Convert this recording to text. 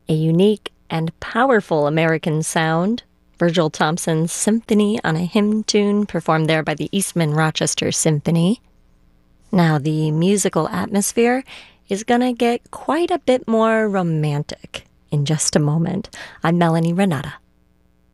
a unique and powerful American sound. Virgil Thompson's Symphony on a Hymn Tune, performed there by the Eastman Rochester Symphony. Now, the musical atmosphere is gonna get quite a bit more romantic in just a moment. I'm Melanie Renata.